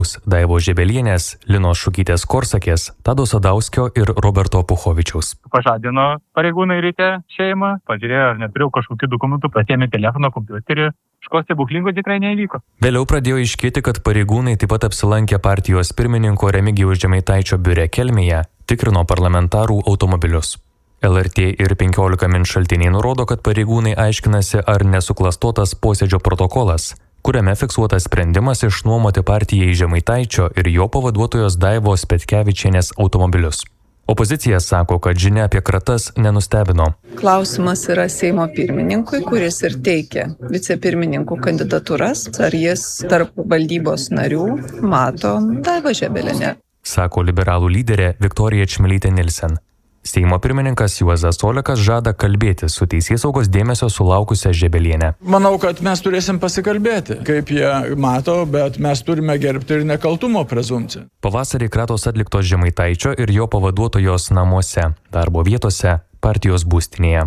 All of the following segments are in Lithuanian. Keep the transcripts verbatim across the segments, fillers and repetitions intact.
Daivos Žebelienės, Linos Šukytės Korsakės, Tado Sadauskio ir Roberto Puchovičiaus. Pažadino pareigūnai ryte šeimą, pažiūrėjo, ar neturėjau kažkokių dokumentų, pasiėmė telefoną, kompiuterį. Kažko stebuklingo tikrai neįvyko. Vėliau pradėjo aiškėti, kad pareigūnai taip pat apsilankė partijos pirmininko Remigijaus Žemaitaičio biure Kelmėje, tikrino parlamentarų automobilius. L R T ir penkiolika min šaltiniai nurodo, kad pareigūnai aiškinasi, ar nesuklastotas posėdžio protokolas, kuriame fiksuotas sprendimas išnuomoti partijai Žemaitaičio ir jo pavaduotojos Daivos Petkevičienės automobilius. Opozicija sako, kad žinia apie kratas nenustebino. Klausimas yra Seimo pirmininkui, kuris ir teikia vicepirmininkų kandidatūras, ar jis tarp valdybos narių mato Daivą Žebelienę. Sako liberalų lyderė Viktorija Čmilytė Nilsen. Seimo pirmininkas Juozas Olekas žada kalbėti su teisėsaugos dėmesio sulaukusią Žebelienę. Manau, kad mes turėsim pasikalbėti, kaip jie mato, bet mes turime gerbti ir nekaltumo prezumpciją. Pavasarį kratos atliktos Žemaitaičio ir jo pavaduotojos namuose, darbo vietose, partijos būstinėje.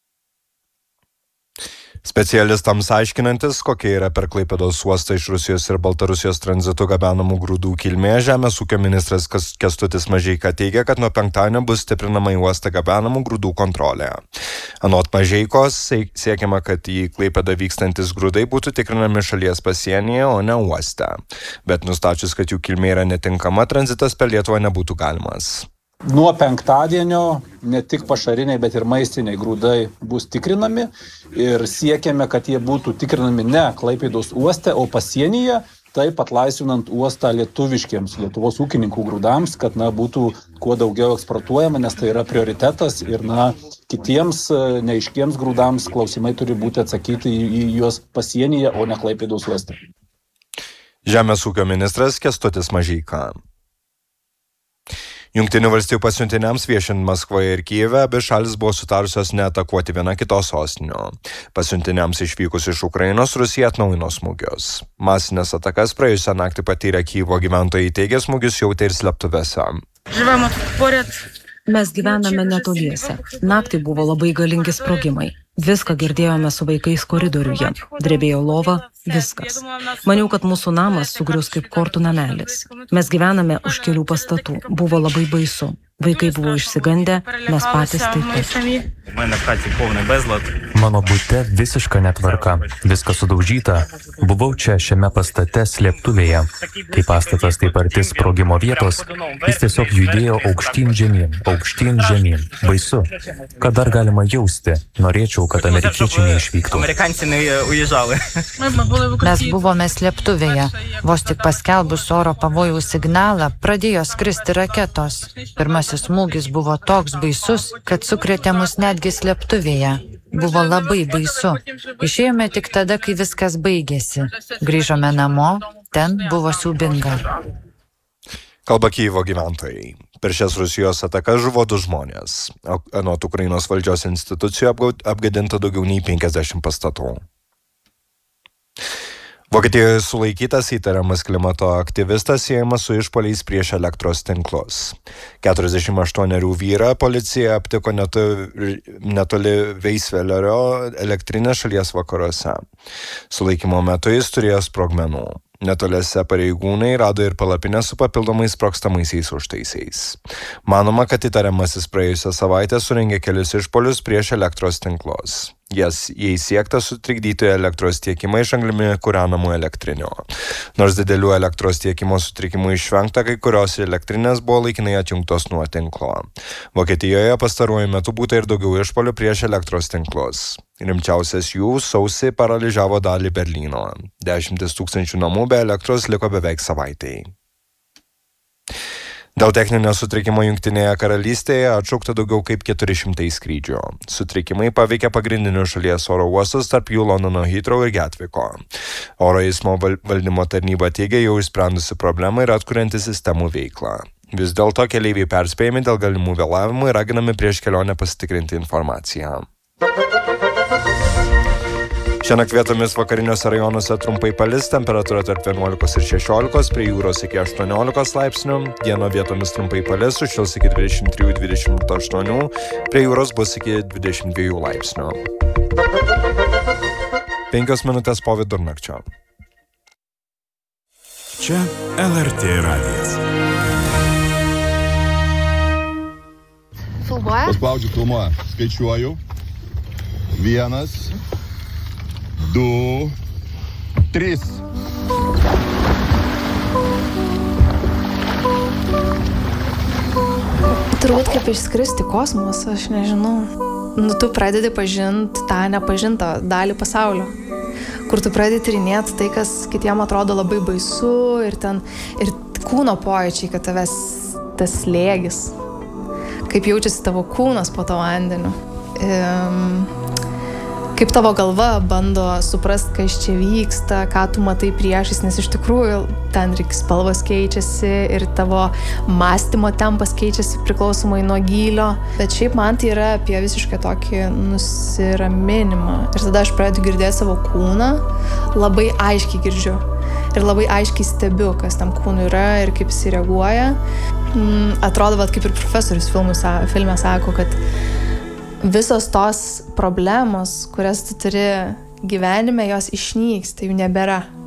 Specialistams aiškinantis, kokia yra per Klaipėdos uostą iš Rusijos ir Baltarusijos tranzitu gabenamų grūdų kilmė, Žemės ūkio ministras Kęstutis Mažeika teigia, kad nuo penktadienio bus stiprinama į uostą gabenamų grūdų kontrolė. Anot Mažeikos siekiama, kad į Klaipėdą vykstantis grūdai būtų tikrinami šalies pasienyje, o ne uoste. Bet nustačius, kad jų kilmė yra netinkama, tranzitas per Lietuvą nebūtų galimas. Nuo penktadienio ne tik pašariniai, bet ir maistiniai grūdai bus tikrinami ir siekiame, kad jie būtų tikrinami ne Klaipėdos uoste, o pasienyje, taip atlaisvinant uostą lietuviškiems, Lietuvos ūkininkų grūdams, kad na, būtų kuo daugiau eksportuojama, nes tai yra prioritetas ir na, kitiems neaiškiems grūdams klausimai turi būti atsakyti į, į juos pasienyje, o ne Klaipėdos uoste. Žemės ūkio ministras Kęstutis Mažeika. Jungtinių valstijų pasiuntiniams viešint Maskvoje ir Kijeve abi šalis buvo sutarusios neatakuoti viena kitos sostinių. Pasiuntiniams išvykus iš Ukrainos Rusija atnaujino smūgius. Masinės atakas praėjusią naktį patyrę Kijevo gyventojai teigė smūgius jautė ir slėptuvėse. Mes gyvename netoliese. Naktį buvo labai galingi sprogimai. Viską girdėjome su vaikais koridoriuje. Drebėjo lova, viskas. Maniau, kad mūsų namas sugrius kaip kortų namelis. Mes gyvename už kelių pastatų. Buvo labai baisu. Vaikai buvo išsigandę, mes patys taip pat. Mano bute visiška netvarka. Viskas sudaužyta. Buvau čia šiame pastate slėptuvėje. Kai pastatas taip arti sprogimo vietos, jis tiesiog judėjo aukštyn žemyn, aukštyn žemyn. Baisu. Ką dar galima jausti? Norėčiau, kad amerikiečiai neišvyktų. Mes buvome slėptuvėje. Vos tik paskelbus oro pavojaus signalą, pradėjo skristi raketos. Pirmasis smūgis buvo toks baisus, kad sukrėtė mus netgi slėptuvėje. Buvo labai baisu. Išėjome tik tada, kai viskas baigėsi. Grįžome namo, ten buvo siaubinga. Kalba Kijevo gyventojai. Per šias Rusijos atakas žuvo du žmonės. Anot Ukrainos valdžios institucijų apgadinta daugiau nei penkiasdešimt pastatų. Vokietijoje sulaikytas įtariamas klimato aktyvistas siejamas su išpuoliais prieš elektros tinklus. keturiasdešimt aštuonerių vyrą policija aptiko netoli Veisvelerio elektrinės šalies vakaruose. Sulaikymo metu jis turėjo sprogmenų. Netoliese pareigūnai rado ir palapinę su papildomais sprogstamaisiais užtaisiais. Manoma, kad įtariamasis praėjusią savaitę surengė kelius išpuolius prieš elektros tinklus. Jas jai siekta sutrikdyti elektros tiekimą iš anglimi kūrenamų elektrinių. Nors didelių elektros tiekimo sutrikimų išvengta, kai kurios elektrinės buvo laikinai atjungtos nuo tinklo. Vokietijoje pastaruoju metu būta ir daugiau išpuolių prieš elektros tinklus. Rimčiausias jų sausį paralyžiavo dalį Berlyno. Dešimtis tūkstančių namų be elektros liko beveik savaitai. Dėl techninio sutrikimo Jungtinėje karalystėje atšaukta daugiau kaip keturi šimtai skrydžių. Sutrikimai paveikė pagrindinius šalies oro uostus, tarp jų Londono Heathrow ir Gatviko. Oro eismo valdymo tarnyba teigia jau išsprendusi problemą ir atkurianti sistemų veiklą. Vis dėlto keleiviai perspėjami dėl galimų vėlavimų ir raginami prieš kelionę pasitikrinti informaciją. Šiandien vietomis vakariniuose rajonuose trumpai palis, temperatūra tarp vienuolikos ir šešiolikos, prie jūros iki aštuoniolikos laipsnių, dieną vietomis trumpai palis, sušils iki dvidešimt trijų dvidešimt aštuonių, prie jūros bus iki dvidešimt dviejų laipsnių. Penkios minutės po vidurnakčio. Čia L R T radijas. Filmuoja? Paspaudžiu, filmuoja. Skaičiuoju. Vienas, du, trys. Turbūt kaip išskristi į kosmosą, aš nežinau. Nu, tu pradedi pažinti tą nepažintą dalį pasaulio, kur tu pradedi tyrinėti tai, kas kitiem atrodo labai baisu ir ten, ir kūno pojūčiai, kad tavęs tas slėgis, kaip jaučiasi tavo kūnas po to vandeniu, ehm, kaip tavo galva bando suprast, kas čia vyksta, ką tu matai priešais, nes iš tikrųjų ten spalvos keičiasi ir tavo mąstymo tempas keičiasi priklausomai nuo gylio. Bet šiaip man tai yra apie visiškai tokį nusiraminimą. Ir tada aš pradedu girdėti savo kūną, labai aiškiai girdžiu. Ir labai aiškiai stebiu, kas tam kūnui yra ir kaip jis reaguoja. Atrodo, vat, kaip ir profesorius filme sako, kad visos tos problemos, kurias tu turi gyvenime, jos išnyksta, jų nebėra.